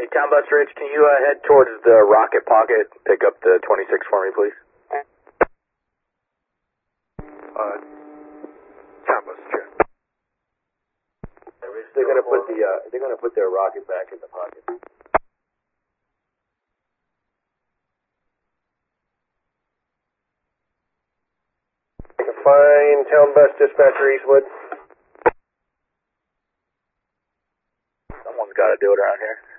Hey, Town Bus Rich, can you head towards the rocket pocket, pick up the 26 for me, please? Town Bus, check. They're gonna put their rocket back in the pocket. Fine, Town Bus Dispatcher Eastwood. Someone's got to do it around here.